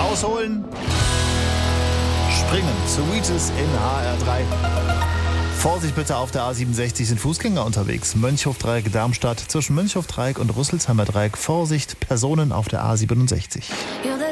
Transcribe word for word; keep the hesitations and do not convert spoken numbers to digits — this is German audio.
Rausholen. Springen. Sweetes in H R drei. Vorsicht bitte, auf der A siebenundsechzig sind Fußgänger unterwegs. Mönchhofdreieck, Darmstadt, zwischen Mönchhofdreieck und Rüsselsheimer Dreieck. Vorsicht, Personen auf der A siebenundsechzig.